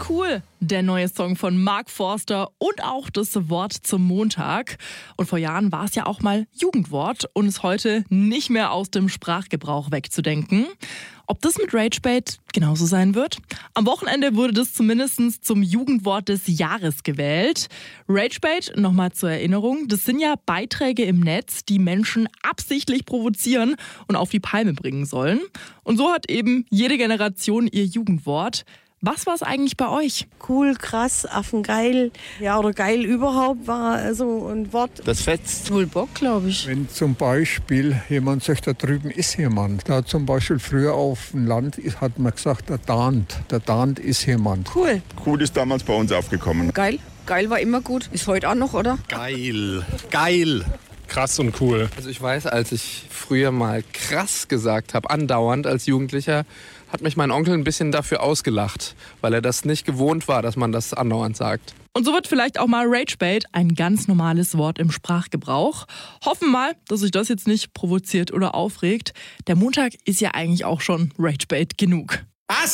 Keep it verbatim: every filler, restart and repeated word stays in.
cool. Der neue Song von Mark Forster und auch das Wort zum Montag. Und vor Jahren war es ja auch mal Jugendwort und ist heute nicht mehr aus dem Sprachgebrauch wegzudenken. Ob das mit Ragebait genauso sein wird? Am Wochenende wurde das zumindest zum Jugendwort des Jahres gewählt. Ragebait, nochmal zur Erinnerung, das sind ja Beiträge im Netz, die Menschen absichtlich provozieren und auf die Palme bringen sollen. Und so hat eben jede Generation ihr Jugendwort. Was war es eigentlich bei euch? Cool, krass, affengeil, ja, oder geil überhaupt war so ein Wort. Das fetzt. Wohl Bock, glaube ich. Wenn zum Beispiel jemand sagt, da drüben ist jemand. Da zum Beispiel früher auf dem Land hat man gesagt, da dahnt, da dahnt ist jemand. Cool. Cool ist damals bei uns aufgekommen. Geil. Geil war immer gut. Ist heute auch noch, oder? Geil. Geil. Krass und cool. Also ich weiß, als ich früher mal krass gesagt habe, andauernd als Jugendlicher, hat mich mein Onkel ein bisschen dafür ausgelacht, weil er das nicht gewohnt war, dass man das andauernd sagt. Und so wird vielleicht auch mal Ragebait ein ganz normales Wort im Sprachgebrauch. Hoffen mal, dass sich das jetzt nicht provoziert oder aufregt. Der Montag ist ja eigentlich auch schon Ragebait genug.